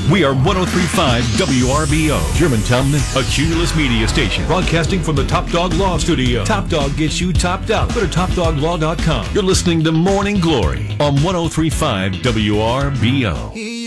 We are 103.5 WRBO, Germantown, a Cumulus media station, broadcasting from the Top Dog Law Studio. Top Dog gets you topped out. Go to TopDogLaw.com. You're listening to Morning Glory on 103.5 WRBO.